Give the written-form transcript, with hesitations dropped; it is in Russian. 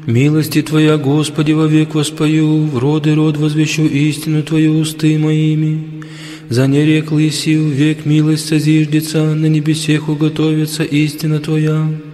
Милости Твоя, Господи, вовек воспою, в род и род возвещу истину Твою усты моими. За нерек лысью век милость созиждется, на небесех уготовится истина Твоя.